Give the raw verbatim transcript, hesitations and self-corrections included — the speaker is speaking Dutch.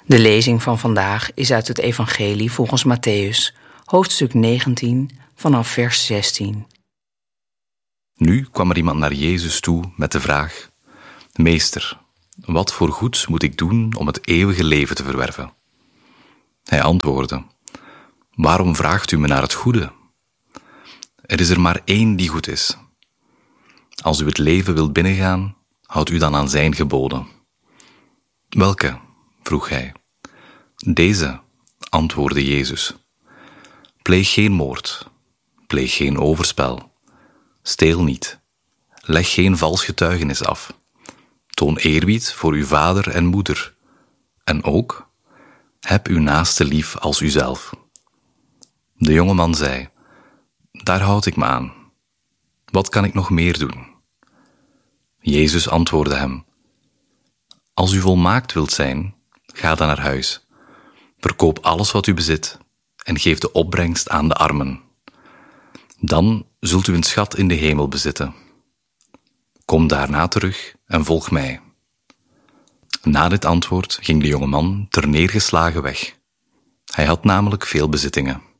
De lezing van vandaag is uit het Evangelie volgens Mattheüs, hoofdstuk negentien, vanaf vers zestien. Nu kwam er iemand naar Jezus toe met de vraag: Meester, wat voor goeds moet ik doen om het eeuwige leven te verwerven? Hij antwoordde: Waarom vraagt u me naar het goede? Er is er maar één die goed is. Als u het leven wilt binnengaan, houdt u dan aan zijn geboden. Welke? Vroeg hij. Deze, antwoordde Jezus. Pleeg geen moord, pleeg geen overspel, steel niet, leg geen vals getuigenis af, toon eerbied voor uw vader en moeder, en ook, heb uw naaste lief als uzelf. De jongeman zei: Daar houd ik me aan. Wat kan ik nog meer doen? Jezus antwoordde hem: Als u volmaakt wilt zijn, ga dan naar huis. Verkoop alles wat u bezit en geef de opbrengst aan de armen. Dan zult u een schat in de hemel bezitten. Kom daarna terug en volg mij. Na dit antwoord ging de jongeman terneergeslagen weg. Hij had namelijk veel bezittingen.